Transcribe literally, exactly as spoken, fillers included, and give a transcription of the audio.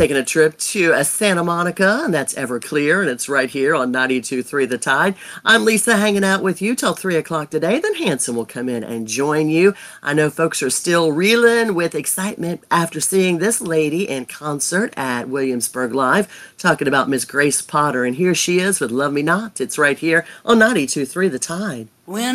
taking a trip to uh, Santa Monica, and that's Everclear, and it's right here on ninety-two point three The Tide. I'm Lisa, hanging out with you till three o'clock today. Then Hanson will come in and join you. I know folks are still reeling with excitement after seeing this lady in concert at Williamsburg Live, talking about Miss Grace Potter, and here she is with Love Me Not. It's right here on ninety-two point three The Tide. When